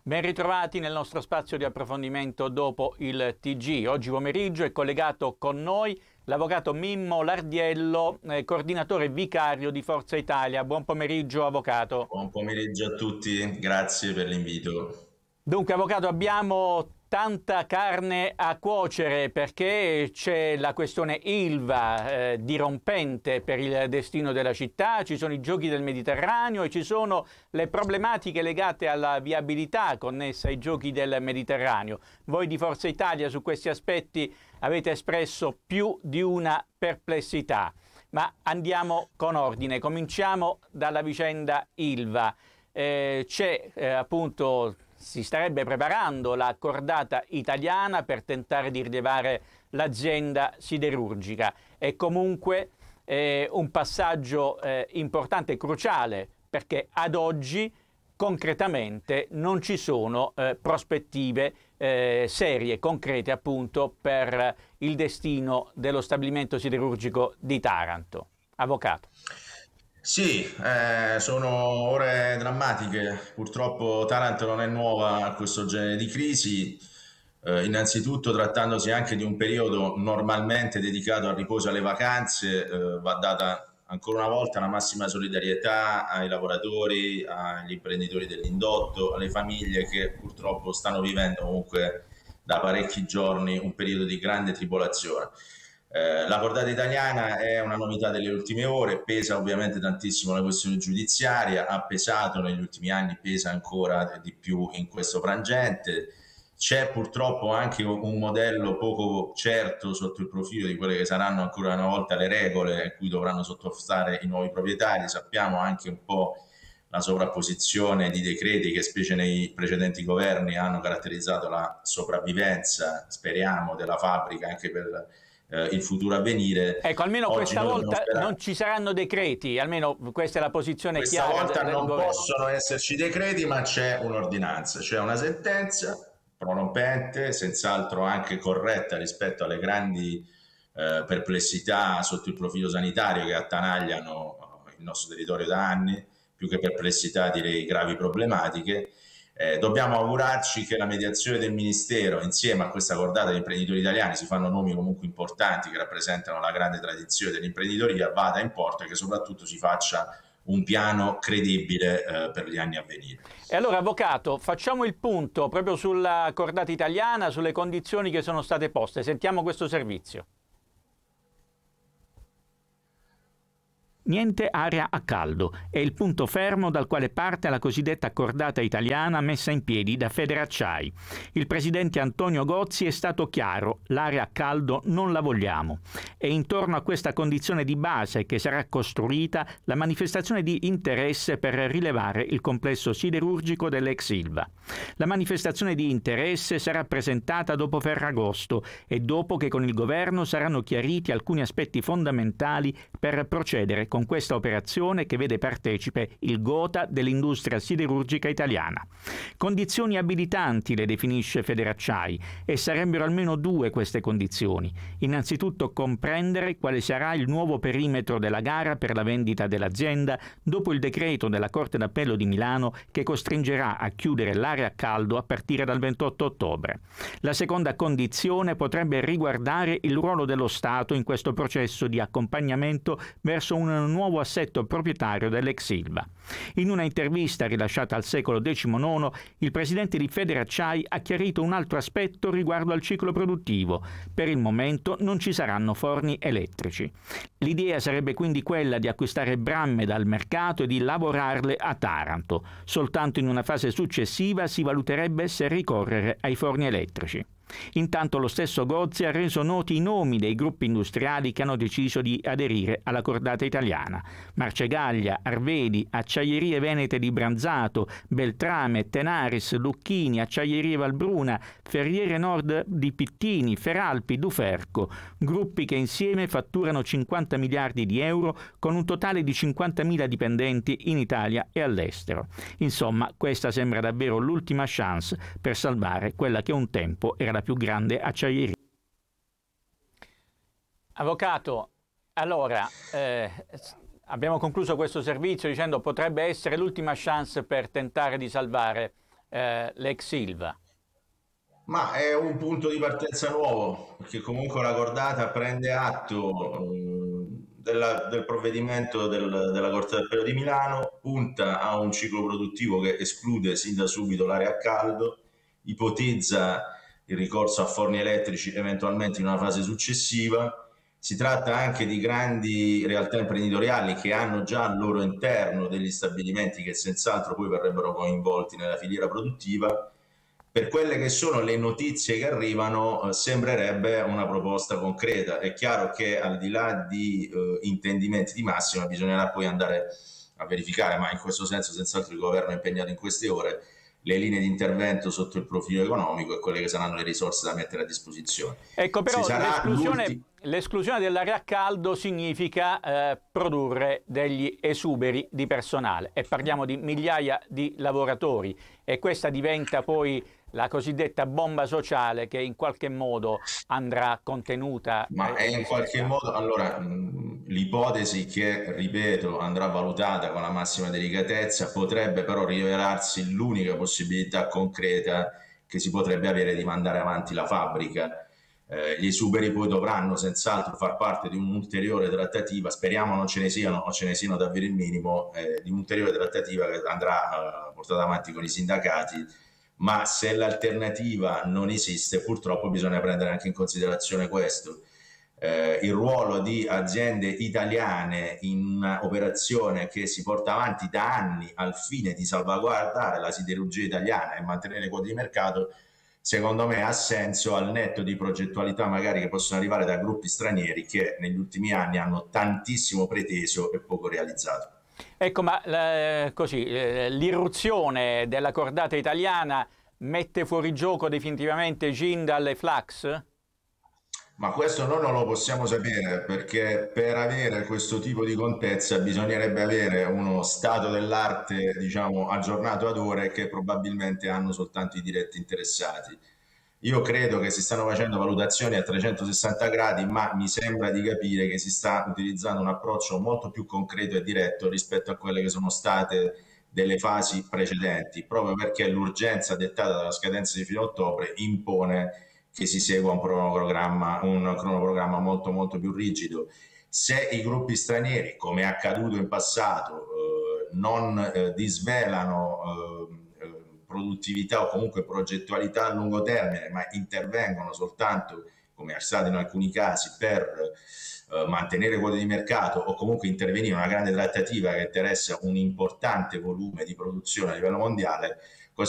Ben ritrovati nel nostro spazio di approfondimento dopo il TG. Oggi pomeriggio è collegato con noi l'avvocato Mimmo Lardiello, coordinatore vicario di Forza Italia. Buon pomeriggio, avvocato. Buon pomeriggio a tutti, grazie per l'invito. Dunque, avvocato, abbiamo tanta carne a cuocere perché c'è la questione Ilva dirompente per il destino della città, ci sono i giochi del Mediterraneo e ci sono le problematiche legate alla viabilità connessa ai giochi del Mediterraneo. Voi di Forza Italia su questi aspetti avete espresso più di una perplessità, ma andiamo con ordine. Cominciamo dalla vicenda Ilva. Appunto, si starebbe preparando la cordata italiana per tentare di rilevare l'azienda siderurgica. È comunque un passaggio importante e cruciale, perché ad oggi concretamente non ci sono prospettive serie, concrete appunto per il destino dello stabilimento siderurgico di Taranto. Avvocato. Sì, sono ore drammatiche. Purtroppo Taranto non è nuova a questo genere di crisi. Innanzitutto, trattandosi anche di un periodo normalmente dedicato al riposo e alle vacanze, va data ancora una volta la massima solidarietà ai lavoratori, agli imprenditori dell'indotto, alle famiglie che purtroppo stanno vivendo comunque da parecchi giorni un periodo di grande tribolazione. La cordata italiana è una novità delle ultime ore, pesa ovviamente tantissimo la questione giudiziaria, ha pesato negli ultimi anni, pesa ancora di più in questo frangente. C'è purtroppo anche un modello poco certo sotto il profilo di quelle che saranno ancora una volta le regole a cui dovranno sottostare i nuovi proprietari. Sappiamo anche un po' la sovrapposizione di decreti che specie nei precedenti governi hanno caratterizzato la sopravvivenza, speriamo, della fabbrica anche per il futuro a venire. Ecco, almeno Oggi questa noi dobbiamo volta sperare. non ci saranno decreti, almeno questa è la posizione Questa chiara volta del non governo. possono esserci decreti, ma c'è un'ordinanza, c'è una sentenza prorompente, senz'altro anche corretta rispetto alle grandi perplessità sotto il profilo sanitario che attanagliano il nostro territorio da anni, più che perplessità direi gravi problematiche. Dobbiamo augurarci che la mediazione del Ministero, insieme a questa cordata di imprenditori italiani, si fanno nomi comunque importanti che rappresentano la grande tradizione dell'imprenditoria, vada in porto e che soprattutto si faccia un piano credibile per gli anni a venire. E allora, avvocato, facciamo il punto proprio sulla cordata italiana, sulle condizioni che sono state poste. Sentiamo questo servizio. Niente area a caldo, è il punto fermo dal quale parte la cosiddetta cordata italiana messa in piedi da Federacciai. Il presidente Antonio Gozzi è stato chiaro, l'area a caldo non la vogliamo. È intorno a questa condizione di base che sarà costruita la manifestazione di interesse per rilevare il complesso siderurgico dell'ex Ilva. La manifestazione di interesse sarà presentata dopo Ferragosto e dopo che con il governo saranno chiariti alcuni aspetti fondamentali per procedere con questa operazione che vede partecipe il Gotha dell'industria siderurgica italiana. Condizioni abilitanti le definisce Federacciai e sarebbero almeno due queste condizioni. Innanzitutto comprendere quale sarà il nuovo perimetro della gara per la vendita dell'azienda dopo il decreto della Corte d'Appello di Milano che costringerà a chiudere l'area a caldo a partire dal 28 ottobre. La seconda condizione potrebbe riguardare il ruolo dello Stato in questo processo di accompagnamento verso un nuovo assetto proprietario dell'ex Ilva. In una intervista rilasciata al Secolo XIX, il presidente di Federacciai ha chiarito un altro aspetto riguardo al ciclo produttivo. Per il momento non ci saranno forni elettrici. L'idea sarebbe quindi quella di acquistare bramme dal mercato e di lavorarle a Taranto. Soltanto in una fase successiva si valuterebbe se ricorrere ai forni elettrici. Intanto lo stesso Gozzi ha reso noti i nomi dei gruppi industriali che hanno deciso di aderire alla cordata italiana: Marcegaglia, Arvedi, Acciaierie Venete di Branzato, Beltrame, Tenaris, Lucchini, Acciaierie Valbruna, Ferriere Nord di Pittini, Feralpi, Duferco, gruppi che insieme fatturano 50 miliardi di euro con un totale di 50.000 dipendenti in Italia e all'estero. Insomma, questa sembra davvero l'ultima chance per salvare quella che un tempo era la più grande acciaieria. Avvocato, allora abbiamo concluso questo servizio dicendo potrebbe essere l'ultima chance per tentare di salvare l'ex Silva. Ma è un punto di partenza nuovo, perché comunque la cordata prende atto del provvedimento della Corte d'Appello di Milano, punta a un ciclo produttivo che esclude sin da subito l'area a caldo, ipotizza il ricorso a forni elettrici eventualmente in una fase successiva. Si tratta anche di grandi realtà imprenditoriali che hanno già al loro interno degli stabilimenti che senz'altro poi verrebbero coinvolti nella filiera produttiva. Per quelle che sono le notizie che arrivano, sembrerebbe una proposta concreta. È chiaro che al di là di intendimenti di massima bisognerà poi andare a verificare, ma in questo senso senz'altro il governo è impegnato in queste ore, le linee di intervento sotto il profilo economico e quelle che saranno le risorse da mettere a disposizione. Ecco, Se però sarà l'esclusione dell'area a caldo significa produrre degli esuberi di personale e parliamo di migliaia di lavoratori e questa diventa poi la cosiddetta bomba sociale che in qualche modo andrà contenuta Ma è e in qualche dispettata. modo, allora, l'ipotesi che, ripeto, andrà valutata con la massima delicatezza, potrebbe però rivelarsi l'unica possibilità concreta che si potrebbe avere di mandare avanti la fabbrica. Gli esuberi poi dovranno senz'altro far parte di un'ulteriore trattativa, speriamo non ce ne siano o ce ne siano davvero il minimo, di un'ulteriore trattativa che andrà portata avanti con i sindacati, ma se l'alternativa non esiste, purtroppo bisogna prendere anche in considerazione questo. Il ruolo di aziende italiane in un'operazione che si porta avanti da anni al fine di salvaguardare la siderurgia italiana e mantenere le quote di mercato, secondo me ha senso al netto di progettualità magari che possono arrivare da gruppi stranieri che negli ultimi anni hanno tantissimo preteso e poco realizzato. Ecco, ma così, l'irruzione della cordata italiana mette fuori gioco definitivamente Jindal e Flax? Ma questo noi non lo possiamo sapere perché per avere questo tipo di contezza bisognerebbe avere uno stato dell'arte, diciamo, aggiornato ad ore che probabilmente hanno soltanto i diretti interessati. Io credo che si stanno facendo valutazioni a 360 gradi, ma mi sembra di capire che si sta utilizzando un approccio molto più concreto e diretto rispetto a quelle che sono state delle fasi precedenti, proprio perché l'urgenza dettata dalla scadenza di fine ottobre impone che si segua un cronoprogramma molto molto più rigido. Se i gruppi stranieri, come è accaduto in passato, non disvelano produttività o comunque progettualità a lungo termine, ma intervengono soltanto, come è stato in alcuni casi, per mantenere quote di mercato o comunque intervenire in una grande trattativa che interessa un importante volume di produzione a livello mondiale, questo